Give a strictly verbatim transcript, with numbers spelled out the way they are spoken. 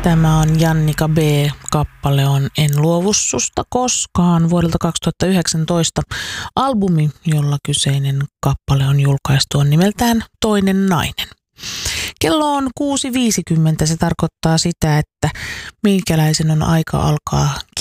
Tämä on Jannika B. Kappale on En luovu susta koskaan vuodelta kaksituhattayhdeksäntoista. Albumi, jolla kyseinen kappale on julkaistu, on nimeltään Toinen nainen. Kello on kuusi viisikymmentä. Se tarkoittaa sitä, että meikäläisen on aika alkaa